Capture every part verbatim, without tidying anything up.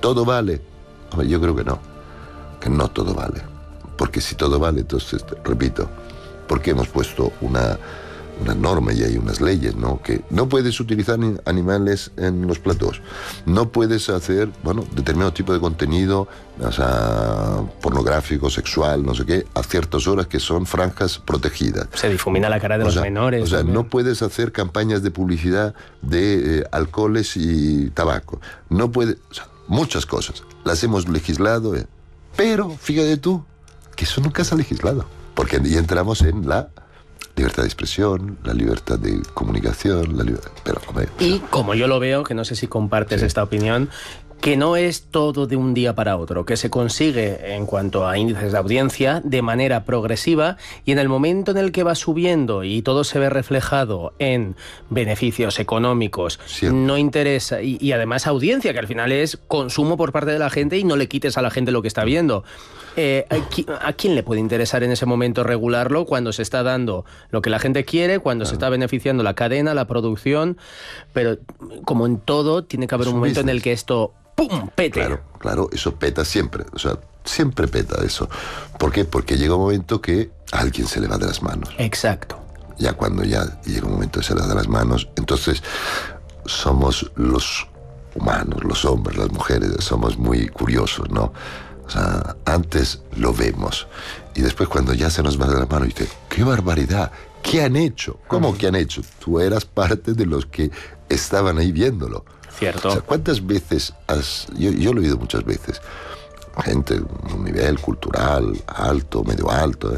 ¿Todo vale? Hombre, yo creo que no, que no todo vale. Porque si todo vale, entonces, repito, ¿por qué hemos puesto una, una norma y hay unas leyes, ¿no? Que no puedes utilizar animales en los platós, no puedes hacer, bueno, determinado tipo de contenido, o sea, pornográfico, sexual, no sé qué, a ciertas horas que son franjas protegidas. Se difumina la cara de o los sea, menores. O sea, también. no puedes hacer campañas de publicidad de eh, alcoholes y tabaco. No puedes, o sea, muchas cosas. Las hemos legislado, eh, pero fíjate tú, que eso nunca se ha legislado, porque y entramos en la libertad de expresión, la libertad de comunicación, la libertad, pero hombre, y como yo lo veo, que no sé si compartes sí. esta opinión, que no es todo de un día para otro, que se consigue en cuanto a índices de audiencia de manera progresiva, y en el momento en el que va subiendo y todo se ve reflejado en beneficios económicos, siempre. no interesa, y, y además audiencia, que al final es consumo por parte de la gente y no le quites a la gente lo que está viendo. Eh, ¿A quién le puede interesar en ese momento regularlo cuando se está dando lo que la gente quiere, cuando claro. se está beneficiando la cadena, la producción? Pero como en todo, tiene que haber es un momento business. en el que esto ¡pum! Pete. Claro, claro, eso peta siempre, o sea, siempre peta eso. ¿Por qué? Porque llega un momento que a alguien se le va de las manos. Exacto. Ya cuando ya llega un momento que se le va de las manos, entonces somos los humanos, los hombres, las mujeres, somos muy curiosos, ¿no? O sea, antes lo vemos y después cuando ya se nos va de la mano dice, ¡qué barbaridad! ¿Qué han hecho? ¿Cómo uh-huh. que han hecho? Tú eras parte de los que estaban ahí viéndolo. Cierto. O sea, ¿cuántas veces has... Yo, yo lo he oído muchas veces. Gente de un nivel cultural alto, medio alto. ¿eh?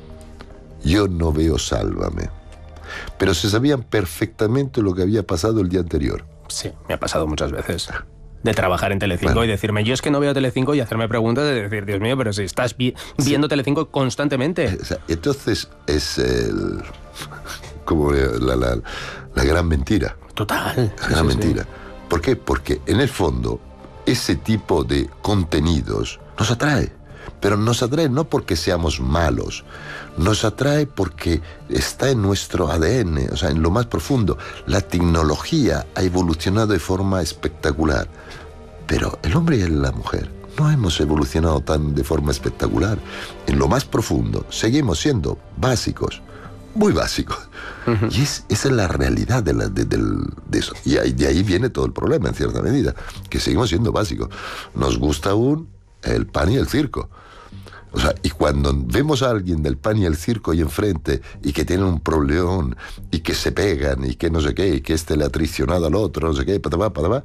Yo no veo Sálvame. Pero se sabían perfectamente lo que había pasado el día anterior. Sí, me ha pasado muchas veces. De trabajar en Telecinco bueno. y decirme, yo es que no veo Telecinco, y hacerme preguntas de decir, Dios mío, pero si estás vi- viendo sí. Telecinco constantemente. O sea, entonces es el... como la, la, la gran mentira. Total. La gran sí, mentira. Sí. ¿Por qué? Porque en el fondo ese tipo de contenidos nos atrae. Pero nos atrae no porque seamos malos, nos atrae porque está en nuestro A D N, o sea, en lo más profundo. La tecnología ha evolucionado de forma espectacular, pero el hombre y la mujer no hemos evolucionado tan de forma espectacular. En lo más profundo seguimos siendo básicos, muy básicos. Uh-huh. Y es, esa es la realidad de, la, de, de, de eso. Y ahí, de ahí viene todo el problema, en cierta medida, que seguimos siendo básicos. Nos gusta aún el pan y el circo. O sea, y cuando vemos a alguien del pan y el circo ahí enfrente y que tienen un problemón y que se pegan y que no sé qué, y que este le ha traicionado al otro, no sé qué, patamá, patamá,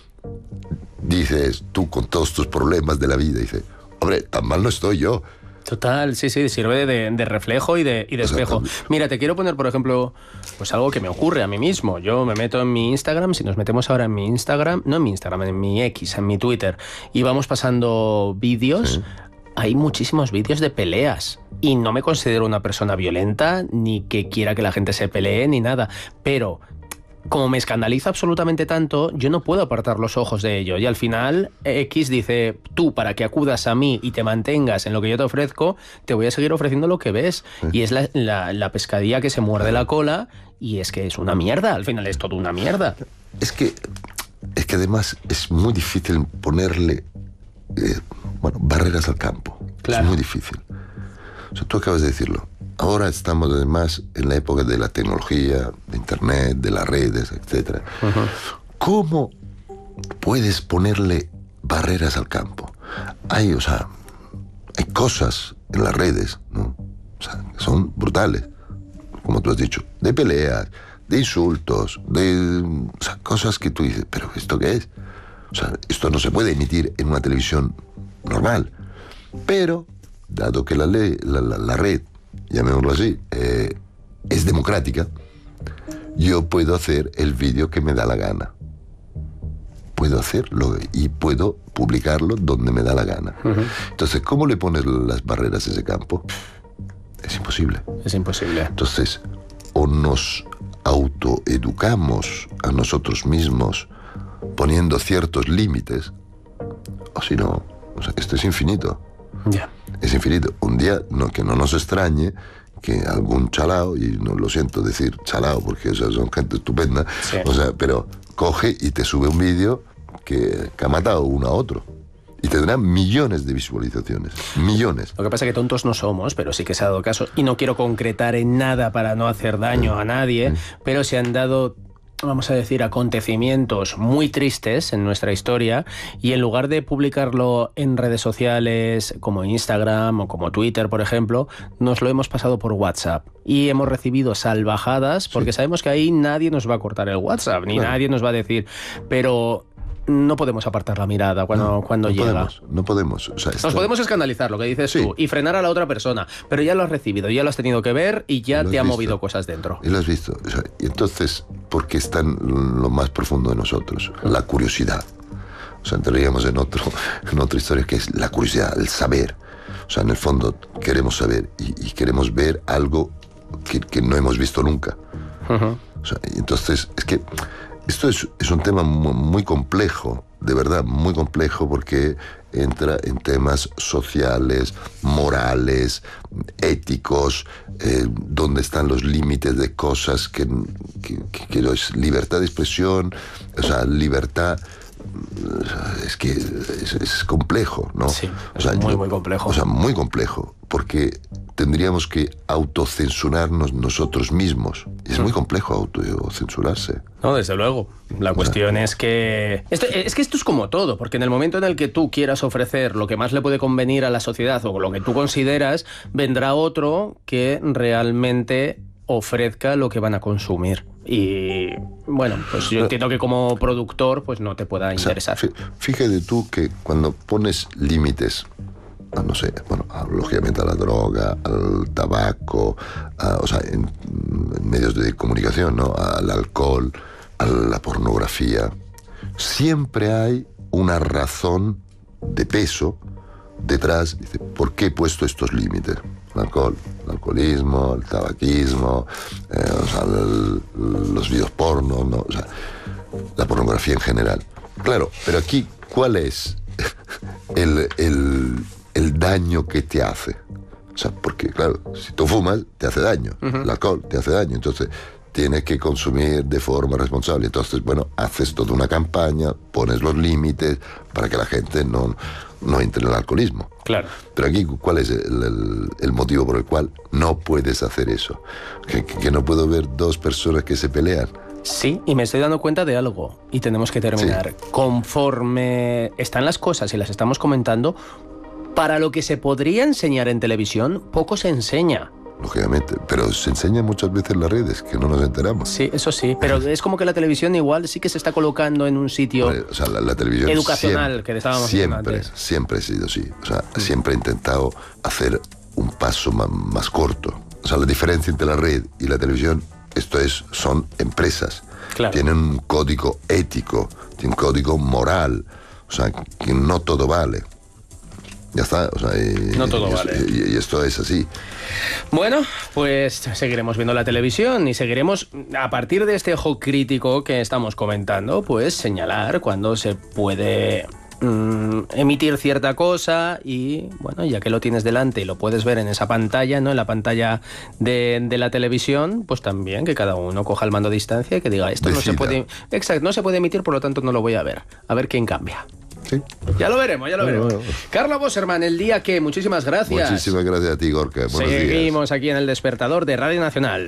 dices tú con todos tus problemas de la vida, dices, hombre, tan mal no estoy yo. Total, sí, sí, sirve de, de reflejo y de, y de espejo. Mira, te quiero poner, por ejemplo, pues algo que me ocurre a mí mismo. Yo me meto en mi Instagram, si nos metemos ahora en mi Instagram, no en mi Instagram, en mi X, en mi Twitter, y vamos pasando vídeos, sí. Hay muchísimos vídeos de peleas. Y no me considero una persona violenta, ni que quiera que la gente se pelee, ni nada. Pero como me escandaliza absolutamente tanto, yo no puedo apartar los ojos de ello. Y al final, X dice, tú, para que acudas a mí y te mantengas en lo que yo te ofrezco, te voy a seguir ofreciendo lo que ves. Sí. Y es la, la, la pescadilla que se muerde la cola, y es que es una mierda. Al final es todo una mierda. Es que, es que además es muy difícil ponerle eh, bueno, barreras al campo. Claro. Es muy difícil. O sea, tú acabas de decirlo. Ahora estamos además en la época de la tecnología, de internet, de las redes, etcétera. Uh-huh. ¿Cómo puedes ponerle barreras al campo? Hay, o sea, hay cosas en las redes, ¿no? O sea, que son brutales, como tú has dicho, de peleas, de insultos, de o sea, cosas que tú dices, ¿pero esto qué es? O sea, esto no se puede emitir en una televisión normal. Pero, dado que la ley, la, la, la red, llamémoslo así, eh, es democrática, yo puedo hacer el vídeo que me da la gana. Puedo hacerlo y puedo publicarlo donde me da la gana. Uh-huh. Entonces, ¿cómo le pones las barreras a ese campo? Es imposible. Es imposible. Entonces, o nos autoeducamos a nosotros mismos poniendo ciertos límites, o si no, o sea, esto es infinito. Ya. Yeah. Es infinito. Un día, no, que no nos extrañe que algún chalao, y no lo siento decir chalao porque o sea, son gente estupenda, sí. O sea, pero coge y te sube un vídeo que, que ha matado uno a otro. Y tendrá millones de visualizaciones. Millones. Lo que pasa es que tontos no somos, pero sí que se ha dado caso. Y no quiero concretar en nada para no hacer daño a nadie, pero se han dado, vamos a decir, acontecimientos muy tristes en nuestra historia, y en lugar de publicarlo en redes sociales como Instagram o como Twitter, por ejemplo, nos lo hemos pasado por WhatsApp. Y hemos recibido salvajadas porque sí. sabemos que ahí nadie nos va a cortar el WhatsApp, ni claro. nadie nos va a decir, pero... no podemos apartar la mirada cuando, no, cuando no llega. Podemos, no podemos. O sea, Nos podemos escandalizar, lo que dices sí. tú, y frenar a la otra persona, pero ya lo has recibido, ya lo has tenido que ver y ya te ha visto. movido cosas dentro. Y lo has visto. O sea, y entonces, ¿por qué está en lo más profundo de nosotros? La curiosidad. O sea, entraríamos en, otro, en otra historia que es la curiosidad, el saber. O sea, en el fondo queremos saber y, y queremos ver algo que, que no hemos visto nunca. Uh-huh. O sea, y entonces, es que... Esto es, es un tema muy, muy complejo, de verdad, muy complejo, porque entra en temas sociales, morales, éticos, eh, donde están los límites de cosas que, que, que, que es libertad de expresión, o sea, libertad... Es que es, es complejo, ¿no? Sí, es o sea, muy, yo, muy complejo. O sea, muy complejo, porque tendríamos que autocensurarnos nosotros mismos. Y es muy complejo autocensurarse. No, desde luego. La cuestión o sea, es que... Esto, es que esto es como todo, porque en el momento en el que tú quieras ofrecer lo que más le puede convenir a la sociedad o lo que tú consideras, vendrá otro que realmente ofrezca lo que van a consumir. Y bueno, pues yo entiendo que como productor pues no te pueda interesar. O sea, fíjate tú que cuando pones límites, a, no sé, bueno, a, lógicamente a la droga, al tabaco, a, o sea, en, en medios de comunicación, ¿no? Al alcohol, a la pornografía, siempre hay una razón de peso detrás. Dice, ¿por qué he puesto estos límites? El alcohol, el alcoholismo, el tabaquismo, eh, o sea, el, los videos porno, ¿no? O sea, la pornografía en general. Claro, pero aquí, ¿cuál es el, el, el daño que te hace? O sea, porque, claro, si tú fumas, te hace daño. Uh-huh. El alcohol te hace daño. Entonces, tienes que consumir de forma responsable. Entonces, bueno, haces toda una campaña, pones los límites para que la gente no... no entre en el alcoholismo. Claro. Pero aquí, ¿cuál es el, el, el motivo por el cual no puedes hacer eso? Que, que, que no puedo ver dos personas que se pelean. Sí, y me estoy dando cuenta de algo, y tenemos que terminar. Sí. Conforme están las cosas y las estamos comentando, para lo que se podría enseñar en televisión, poco se enseña. Lógicamente, pero se enseña muchas veces en las redes, que no nos enteramos. Sí, eso sí, pero es como que la televisión igual sí que se está colocando en un sitio o sea, la, la televisión educacional, siempre, que estábamos siempre, antes. Siempre ha sido así. O sea, mm. siempre ha intentado hacer un paso más, más corto. O sea, la diferencia entre la red y la televisión, esto es, son empresas. Claro. Tienen un código ético, tienen un código moral. O sea, que no todo vale. Ya está, o sea, y, no todo y, vale. Y, y esto es así. Bueno, pues seguiremos viendo la televisión y seguiremos, a partir de este ojo crítico que estamos comentando, pues señalar cuando se puede mm, emitir cierta cosa y, bueno, ya que lo tienes delante y lo puedes ver en esa pantalla, ¿no? En la pantalla de, de la televisión, pues también que cada uno coja el mando a distancia y que diga, esto Decida. no se puede, exacto, no se puede emitir, por lo tanto no lo voy a ver. A ver quién cambia. Sí. Ya lo veremos, ya lo bueno, veremos. Bueno. Carlos Boserman, el día que, muchísimas gracias. Muchísimas gracias a ti, Gorka. Buenos Seguimos días. aquí en El Despertador de Radio Nacional.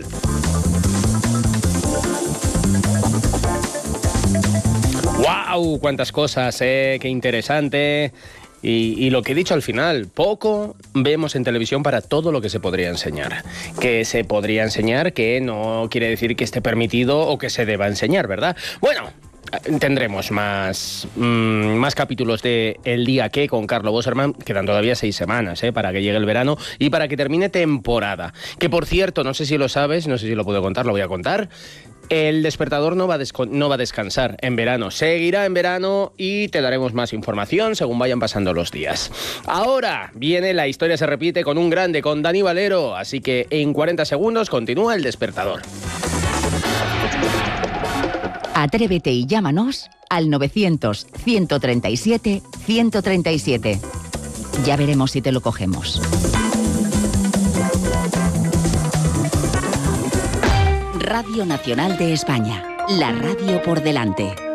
¡Wow! ¡Cuántas cosas, eh! ¡Qué interesante! Y, y lo que he dicho al final, poco vemos en televisión para todo lo que se podría enseñar. Que se podría enseñar, que no quiere decir que esté permitido o que se deba enseñar, ¿verdad? Bueno, tendremos más, mmm, más capítulos de El Día Que con Carlos Boserman. Quedan todavía seis semanas ¿eh? para que llegue el verano y para que termine temporada. Que por cierto, no sé si lo sabes, no sé si lo puedo contar, lo voy a contar. El Despertador no va, a no va a descansar en verano, seguirá en verano y te daremos más información según vayan pasando los días. Ahora viene La Historia se repite con un grande, con Dani Valero, así que en cuarenta segundos continúa El Despertador. Atrévete y llámanos al novecientos, ciento treinta y siete, ciento treinta y siete. Ya veremos si te lo cogemos. Radio Nacional de España. La radio por delante.